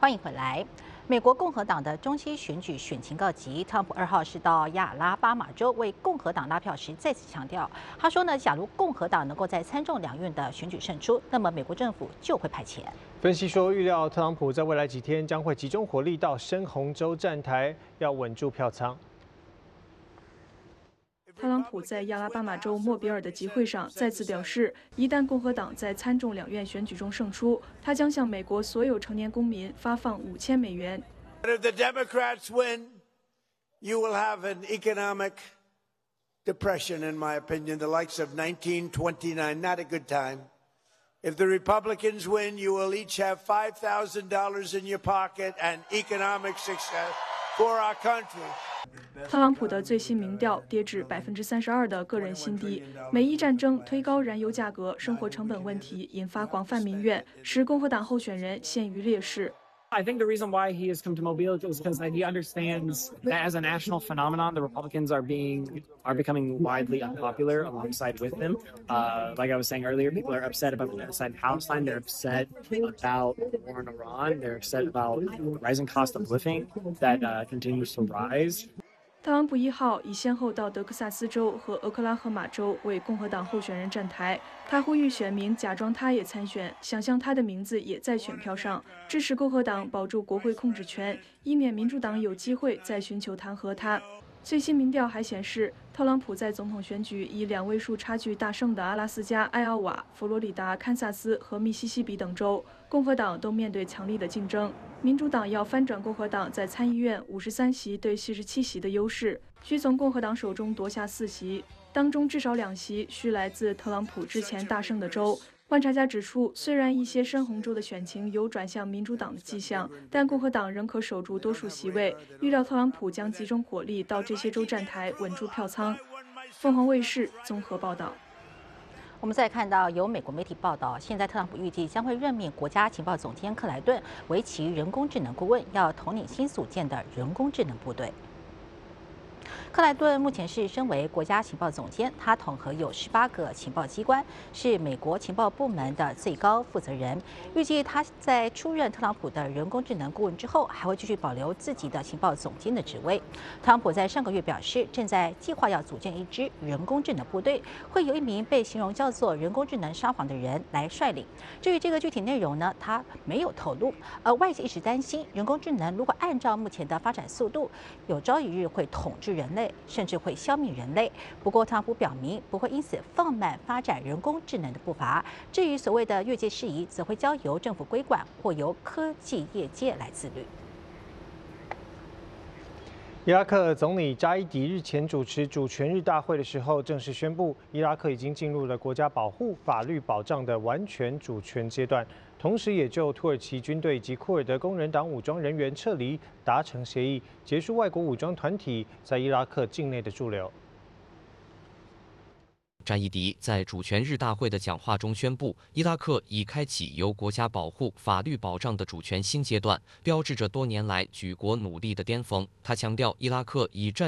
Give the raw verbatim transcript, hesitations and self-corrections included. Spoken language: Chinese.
欢迎回来。美国共和党的中期选举选情告急，特朗普二号是到亚拉巴马州为共和党拉票时再次强调，他说呢，假如共和党能够在参众两院的选举胜出，那么美国政府就会派钱。 分析说，预料特朗普在未来几天将会集中火力到深红州站台，要稳住票仓。 特朗普在亚拉巴马州莫比尔的集会上再次表示，一旦共和党在参众两院选举中胜出，他将向美国所有成年公民发放五千美元。 If the Democrats win, you will have an economic depression, in my opinion, the likes of nineteen twenty-nine. Not a good time. If the Republicans win, you will each have five thousand dollars in your pocket and economic success for our country. 特朗普的最新民调跌至百分之三十二的个人新低。美伊战争推高燃油价格、生活成本问题，引发广泛民怨，使共和党候选人陷于劣势。 I think the reason why he has come to Mobile is because he understands that as a national phenomenon, the Republicans are being are becoming widely unpopular alongside with them. Uh, like I was saying earlier, people are upset about the genocide in Palestine. They're upset about the war in Iran. They're upset about the rising cost of living that uh, continues to rise. 特朗普一号已先后到德克萨斯州和俄克拉荷马州为共和党候选人站台。他呼吁选民假装他也参选，想象他的名字也在选票上，支持共和党保住国会控制权，以免民主党有机会再寻求弹劾他。最新民调还显示，特朗普在总统选举以两位数差距大胜的阿拉斯加、艾奥瓦、佛罗里达、堪萨斯和密西西比等州，共和党都面对强力的竞争。 民主党要翻转共和党在参议院五十三席对七十七席的优势，需从共和党手中夺下四席，当中至少两席需来自特朗普之前大胜的州。观察家指出，虽然一些深红州的选情有转向民主党的迹象，但共和党仍可守住多数席位。预料特朗普将集中火力到这些州站台，稳住票仓。凤凰卫视综合报道。 我们再看到，有美国媒体报道，现在特朗普预计将会任命国家情报总监克莱顿为其人工智能顾问，要统领新组建的人工智能部队。 克莱顿目前是身为国家情报总监，他统合有十八个情报机关，是美国情报部门的最高负责人。预计他在出任特朗普的人工智能顾问之后，还会继续保留自己的情报总监的职位。特朗普在上个月表示，正在计划要组建一支人工智能部队，会有一名被形容叫做人工智能沙皇的人来率领。至于这个具体内容呢，他没有透露。而外界一直担心，人工智能如果按照目前的发展速度，有朝一日会统治人类。 甚至会消灭人类。不过，特朗普表明不会因此放慢发展人工智能的步伐。至于所谓的越界事宜，则会交由政府规管，或由科技业界来自律。 伊拉克总理扎伊迪日前主持主权日大会的时候，正式宣布，伊拉克已经进入了国家保护、法律保障的完全主权阶段，同时也就土耳其军队及库尔德工人党武装人员撤离达成协议，结束外国武装团体在伊拉克境内的驻留。 扎伊迪在主权日大会的讲话中宣布，伊拉克已开启由国家保护、法律保障的主权新阶段，标志着多年来举国努力的巅峰。他强调，伊拉克已占